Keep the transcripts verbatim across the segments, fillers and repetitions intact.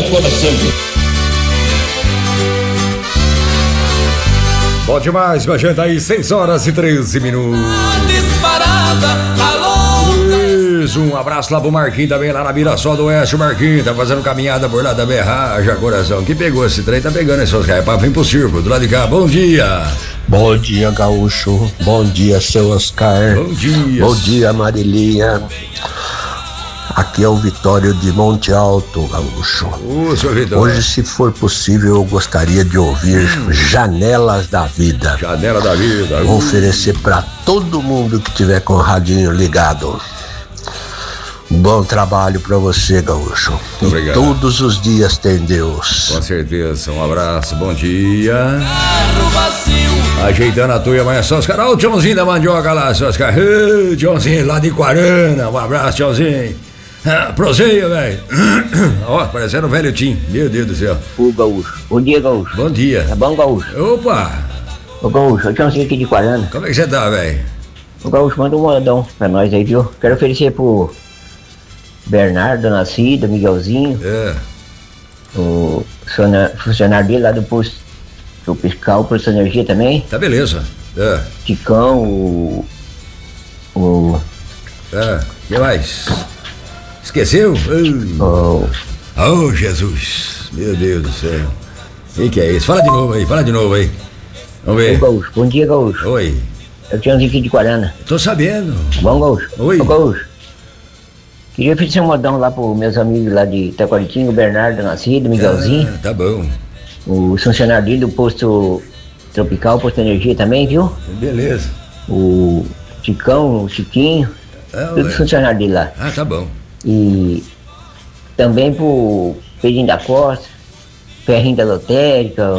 coração. Bom demais, com a gente aí, seis horas e treze minutos. Disparada, alô. Isso, um abraço lá pro Marquinhos também, lá na Mirassol do Oeste. O Marquinhos tá fazendo caminhada por lá da Berraja, coração. Que pegou esse trem, tá pegando esses caras pra vir pro circo, do lado de cá. Bom dia. Bom dia, Gaúcho. Bom dia, seu Oscar. Bom dia. Bom dia, Marilinha. Aqui é o Vitório de Monte Alto, Gaúcho. Ô, seu Vitório. Hoje, se for possível, eu gostaria de ouvir hum. Janelas da Vida. Janela da Vida. Vou oferecer pra todo mundo que tiver com o radinho ligado. Bom trabalho pra você, Gaúcho. Muito obrigado. Todos os dias tem Deus. Com certeza. Um abraço, bom dia. Ajeitando a tua amanhã, só os caras. Olha o Tchãozinho da mandioca lá, só os caras. Hey, Tchãozinho lá de Quarana. Um abraço, Tchãozinho. Ah, proseia, velho. Ó, parecendo o velho Tim. Meu Deus do céu. Ô, Gaúcho. Bom dia, Gaúcho. Bom dia. Tá bom, Gaúcho? Opa. Ô, Gaúcho, eu Tchãozinho aqui de Quarana. Como é que você tá, velho? Ô, Gaúcho, manda um modão pra nós aí, viu? Quero oferecer pro Bernardo Nascida, Miguelzinho. É. O funcionário dele lá do posto tropical, posto energia também. Tá beleza. É. Ticão, o. O. É. O que mais? Esqueceu? Oh. Oh, Jesus. Meu Deus do céu. O que, que é isso? Fala de novo aí, fala de novo aí. Vamos ver. Ô, Gaúcho, bom dia, Gaúcho. Oi. Eu tinha aqui de Quarana. Tô sabendo. Bom, Gaúcho. Oi. Ô, Gaúcho. Queria oferecer um modão lá pros meus amigos lá de Taquaritinga, o Bernardo Nascido, o Miguelzinho. Ah, tá bom. O funcionário dele do posto tropical, posto energia também, viu? Beleza. O Ticão, o Chiquinho. Ah, tudo funcionário dele lá. Ah, tá bom. E também pro Pedrinho da Costa, Ferrinho da Lotérica.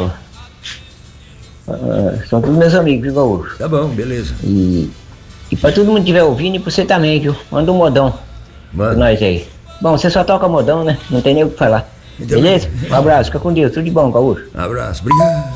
Uh, são todos meus amigos, viu, Gaúcho? Tá bom, beleza. E, e pra todo mundo que estiver ouvindo e pra você também, viu? Manda um modão. Manda. Pra nós aí. Bom, você só toca modão, né? Não tem nem o que falar. Então, beleza? Um abraço, fica com Deus. Tudo de bom, Gaúcho. Um abraço, obrigado.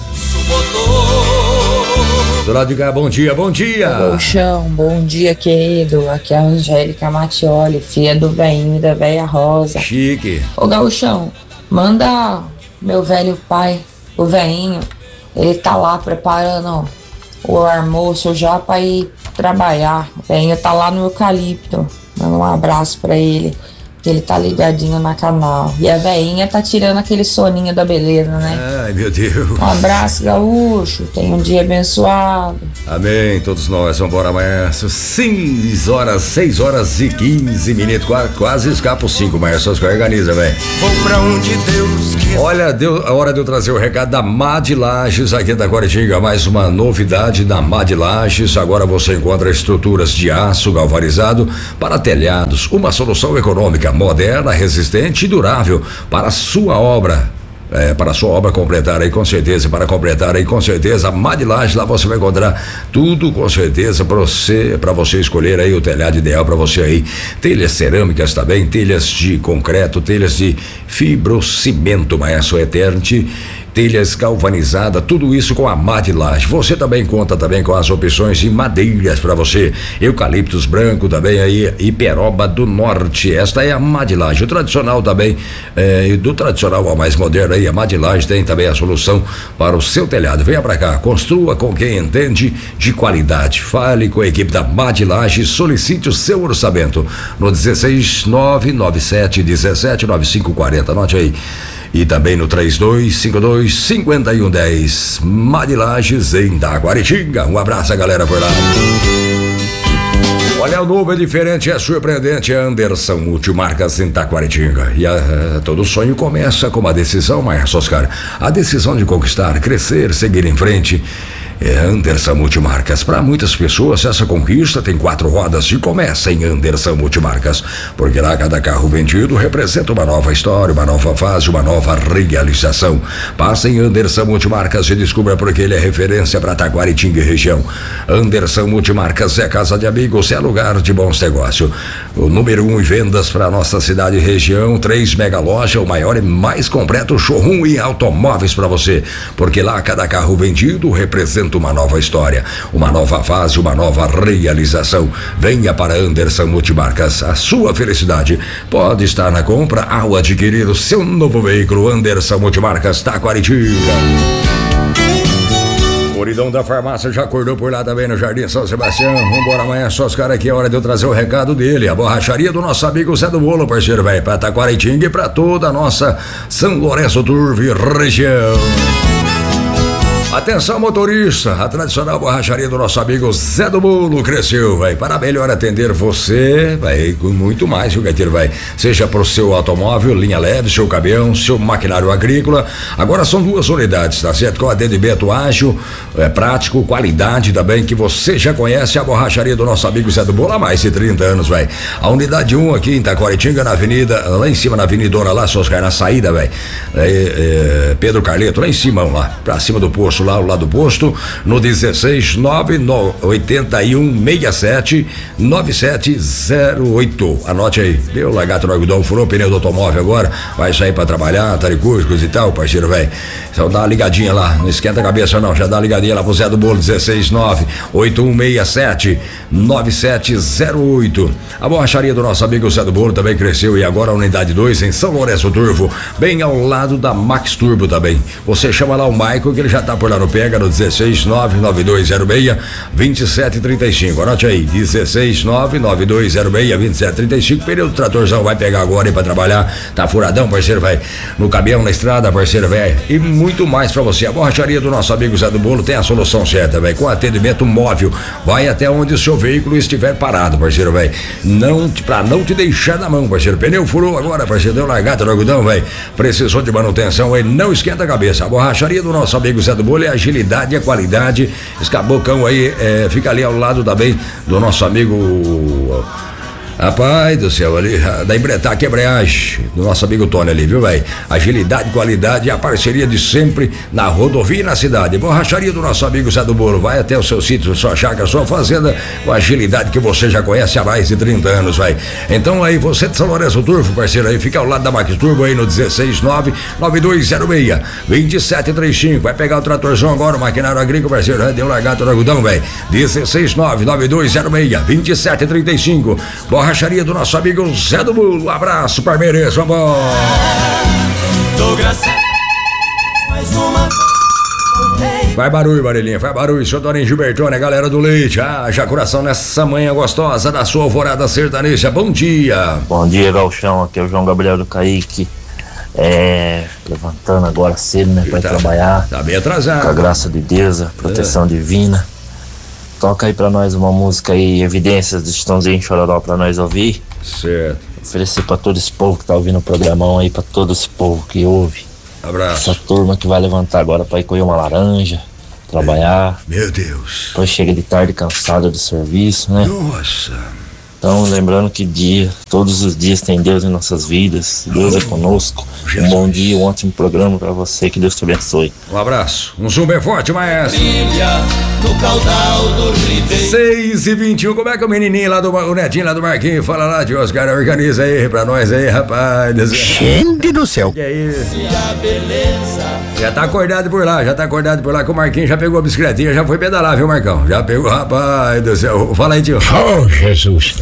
Do lado de cá, bom dia, bom dia. Gaúchão, bom dia, querido. Aqui é a Angélica Matioli, filha do velhinho e da velha Rosa. Chique. Ô, Gaúchão, manda meu velho pai, o velhinho. Ele tá lá preparando o almoço já pra ir trabalhar. O velhinho tá lá no eucalipto. Manda um abraço pra ele, que ele tá ligadinho na canal. E a veinha tá tirando aquele soninho da beleza, né? Ai, meu Deus. Um abraço, Gaúcho. Tenha um dia abençoado. Amém, todos nós. Vamos embora amanhã. seis horas, seis horas e quinze minutos. Quase, quase escapa os cinco, mas só se organiza, velho. Vou pra onde Deus quer. Olha, deu a hora de eu trazer o recado da Mad Lages aqui da Taquaritinga. Mais uma novidade da Mad Lages. Agora você encontra estruturas de aço galvanizado para telhados. Uma solução econômica, moderna, resistente e durável para a sua obra. É, para a sua obra completar aí com certeza, para completar aí com certeza, a Mad Lages, lá você vai encontrar tudo com certeza para você, para você escolher aí o telhado ideal para você aí. Telhas cerâmicas também, telhas de concreto, telhas de fibrocimento, Maestro Eternity, telhas galvanizadas, tudo isso com a Mad Lages. Você também conta também com as opções de madeiras para você, eucaliptus branco também aí, Iperoba do Norte. Esta é a Mad Lages, o tradicional também, é, do tradicional ao mais moderno aí, a Mad Lages tem também a solução para o seu telhado. Venha para cá, construa com quem entende de qualidade. Fale com a equipe da Mad Lages, solicite o seu orçamento no dezesseis nove nove sete dezessete nove cinco quarenta, anote aí. E também no três dois cinco dois cinco um um zero, Mad Lages em Taquaritinga. Um abraço a galera por lá. Olha, o novo é diferente, é surpreendente, é Anderson Multimarcas em Taquaritinga. E a, a, todo sonho começa com uma decisão, Maestro Oscar. A decisão de conquistar, crescer, seguir em frente. É Anderson Multimarcas. Para muitas pessoas, essa conquista tem quatro rodas e começa em Anderson Multimarcas, porque lá cada carro vendido representa uma nova história, uma nova fase, uma nova realização. Passa em Anderson Multimarcas e descubra porque ele é referência para Taquaritinga e região. Anderson Multimarcas é casa de amigos, é lugar de bons negócios. o número um em vendas para nossa cidade e região. Três mega loja, o maior e mais completo showroom em automóveis para você, porque lá cada carro vendido representa uma nova história, uma nova fase, uma nova realização. Venha para Anderson Multimarcas, a sua felicidade pode estar na compra ao adquirir o seu novo veículo. Anderson Multimarcas, Taquaritinga. Moridão da farmácia já acordou por lá também no Jardim São Sebastião. Vambora amanhã, só os caras aqui, é hora de eu trazer o recado dele. A borracharia do nosso amigo Zé do Bolo, parceiro, velho, pra Taquaritinga e pra toda a nossa São Lourenço Turvo e região. Atenção, motorista, a tradicional borracharia do nosso amigo Zé do Bolo cresceu, vai, para melhor atender você, vai, com muito mais que o Gaiteiro, vai, seja pro seu automóvel, linha leve, seu caminhão, seu maquinário agrícola. Agora são duas unidades, tá certo? Com atendimento ágil, é prático, qualidade também, que você já conhece. A borracharia do nosso amigo Zé do Bolo há mais de trinta anos, vai. A unidade um aqui em Taquaritinga, na avenida, lá em cima na avenidona lá, só os caras na saída, vai, é, é, Pedro Carleto, lá em cima, lá, pra cima do posto, lá ao lado do posto, no dezesseis nove oitenta e um sessenta e sete nove sete zero oito. Anote aí, deu lagarto no algodão, furou o pneu do automóvel agora, vai sair pra trabalhar, taricúricos e tal, parceiro, velho. Então dá uma ligadinha lá, não esquenta a cabeça não, já dá uma ligadinha lá pro Zé do Bolo, dezesseis nove oito um seis sete nove sete zero oito. A borracharia do nosso amigo Zé do Bolo também cresceu e agora a unidade dois em São Lourenço Turvo, bem ao lado da Max Turbo também. Você chama lá o Michael que ele já tá por lá no pega no dezesseis nove nove dois zero seis vinte e sete trinta e cinco. Anote aí, dezesseis nove nove dois zero seis vinte e sete trinta e cinco. Pneu do tratorzão vai pegar agora aí pra trabalhar, tá furadão, parceiro, vai, no caminhão, na estrada, parceiro, velho, e muito mais pra você. A borracharia do nosso amigo Zé do Bolo tem a solução certa, velho, com atendimento móvel, vai até onde o seu veículo estiver parado, parceiro, velho, não, pra não te deixar na mão, parceiro. Pneu furou agora, parceiro, deu largada no algodão, velho, precisou de manutenção aí, não esquenta a cabeça. A borracharia do nosso amigo Zé do Bolo é agilidade e a qualidade. Esse cabocão aí é, fica ali ao lado também do nosso amigo, rapaz do céu, ali da Embretac Embreagem, do nosso amigo Tony ali, viu, velho? Agilidade, qualidade e a parceria de sempre na rodovia e na cidade. Borracharia do nosso amigo Zé do Bolo, vai até o seu sítio, sua chácara, sua fazenda, com a agilidade que você já conhece há mais de trinta anos, vai. Então aí, você de São Lourenço Turvo, parceiro, aí fica ao lado da Max Turbo aí no dezesseis nove nove dois zero seis vinte e sete trinta e cinco. Vai pegar o tratorzão agora, o maquinário agrícola, parceiro, aí deu largado no algodão, velho. dezesseis nove nove dois zero seis vinte e sete trinta e cinco. Borracharia do nosso amigo Zé do Bolo. Um abraço, Parmeirense, vambora. Vai barulho, Marilinha, vai barulho, seu Toninho Gilbertone, a galera do leite, ah, já coração nessa manhã gostosa da sua alvorada sertaneja, bom dia. Bom dia, Galchão, aqui é o João Gabriel do Caíque, é, levantando agora cedo, né, pra ir tá, trabalhar. Tá bem atrasado. Com a graça de Deus, a proteção é. divina. Toca aí pra nós uma música aí, Evidências do Chitãozinho Chororó pra nós ouvir. Certo. Oferecer pra todo esse povo que tá ouvindo o programão aí, pra todo esse povo que ouve. Abraço. Essa turma que vai levantar agora pra ir colher uma laranja, trabalhar. Meu Deus. Depois chega de tarde cansado do serviço, né? Nossa. Então, lembrando que dia, todos os dias tem Deus em nossas vidas, Deus oh, é conosco. Jesus. Um bom dia, um ótimo programa pra você, que Deus te abençoe. Um abraço, um zoom bem forte, maestro. No caudal do ribeiro. seis e vinte e um, como é que o menininho lá do, o netinho lá do Marquinhos, fala lá, tio Oscar, organiza aí pra nós aí, rapaz. Gente do céu. Que é isso? Já tá acordado por lá, já tá acordado por lá, que o Marquinhos já pegou a bicicletinha, já foi pedalar, viu, Marcão? Já pegou, rapaz do céu. Fala aí, tio. Oh, Jesus.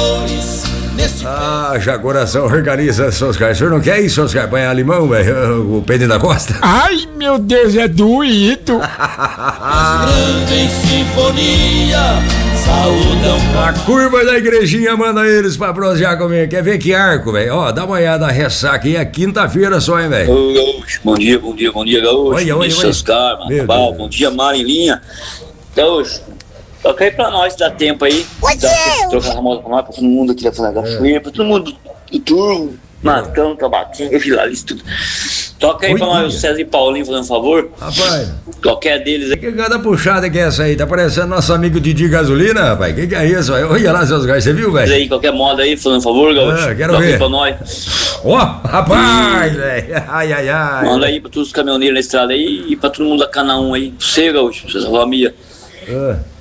Ah, já coração organiza, seu Oscar. O senhor não quer isso, Oscar? Apanhar limão, velho? O Pedro da Costa? Ai, meu Deus, é doído. Em sinfonia, saúdam. A curva da igrejinha manda eles pra prosear comigo. Quer ver que arco, velho? Ó, dá uma olhada na ressaca aí, é quinta-feira só, hein, velho? Ô, Gaúcho, bom dia, bom dia, bom dia, Gaúcho. Oi, oi, oi. Oscar, Bom, bom dia, Marilinha. Gaúcho, toca aí pra nós, dá tempo aí. Dá tempo, trocar a moda pra nós, pra todo mundo aqui da Fala Cachoeira, pra todo mundo do turno, Marcão, Tabatinga, Vilalista, tudo. Toca aí Oi, pra nós, o César e Paulinho, fazendo um favor. Rapaz. Qualquer deles aí. Que cada puxada que é essa aí? Tá parecendo nosso amigo Didi Gasolina, rapaz. Que que é isso, velho? Olha lá, seus gajos, você viu, velho? aí, qualquer moda aí, fazendo um favor, Gaúcho. Ah, quero Toca ver. aí pra nós. Ó, oh, rapaz, velho. Ai, ai, ai. Manda aí pra todos os caminhoneiros na estrada aí e pra todo mundo da Canaã aí. Pra você, Gaúcho, pra sua família. Ah.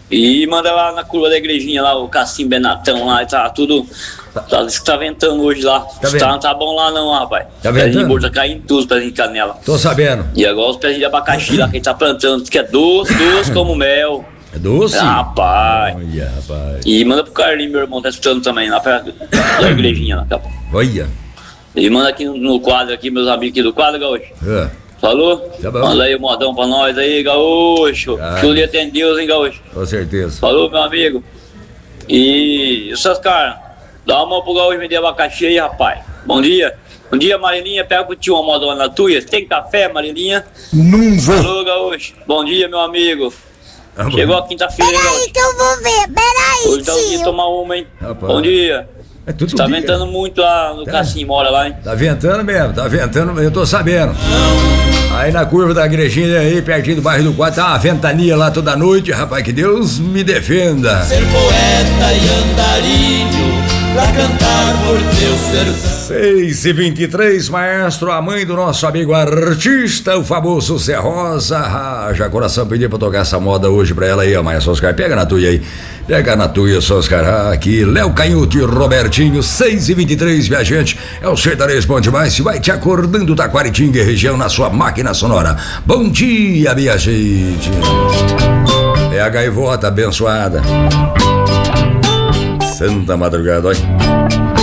E manda lá na curva da igrejinha lá, o Cassim Benatão lá, tá tudo. Tá, diz que tá ventando hoje lá. Tá tá, não tá bom lá não, rapaz. Tá pezinho ventando? de bolsa, tá caindo tudo os pezinhos de canela. Tô sabendo. E agora os pezinhos de abacaxi lá que a gente tá plantando, diz que é doce, doce como mel. É doce? Ah, rapaz. Olha, rapaz. E manda pro Carlinho, meu irmão, tá escutando também lá perto da igrejinha lá, tá bom. Olha. E manda aqui no, no quadro aqui, meus amigos aqui do quadro, Gaúcho. É. Falou? Tá bom. Manda aí o modão pra nós aí, Gaúcho. Ah. Julia tem Deus, hein, Gaúcho. Com certeza. Falou, meu amigo. E os seus caras, dá uma mão pro Gaúcho me dê abacaxi aí, rapaz. Bom dia. Bom dia, Marilinha. Pega pro tio uma modona na tua. Tem café, Marilinha? Não vou. Falou, Gaúcho. Bom dia, meu amigo. Tá Chegou a quinta-feira, hein, Peraí Gaúcho? que eu vou ver, peraí, Hoje tá o dia de tio. tomar uma, hein? Rapaz. Bom dia. É tudo Tá dia. ventando muito lá no Tá. Cassim, mora lá, hein? Tá ventando mesmo, tá ventando mesmo, eu tô sabendo. Aí na curva da igrejinha aí, pertinho do bairro do Quatro, tá uma ventania lá toda noite, rapaz, que Deus me defenda. Ser poeta e andarilho pra cantar por teu sertão. seis e vinte e três, maestro, a mãe do nosso amigo artista, o famoso Zé Rosa. Ah, já coração pediu pra tocar essa moda hoje pra ela aí, ó, Maia Oscar. Pega na tuia aí, pega na tuia, Oscar. Ah, aqui, Léo Canhoto e Robertinho, seis e vinte e três, viajante. É o sertanejo bom demais, se vai te acordando da Taquaritinga e região na sua máquina sonora. Bom dia, minha gente. É a gaivota abençoada. Santa madrugada, olha.